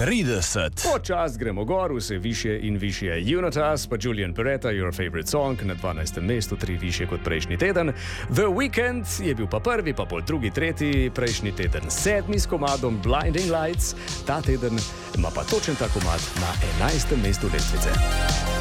30. Počas gremo gor, vse više in više. Unitas, pa Julian Peretta, Your Favorite Song, na 12. mestu, 3 više kot prejšnji teden. The Weeknd je bil pa prvi, pa pol drugi, tretji, prejšnji teden 7. s komadom Blinding Lights, ta teden ima pa točen ta komad na 11. mestu lestvice.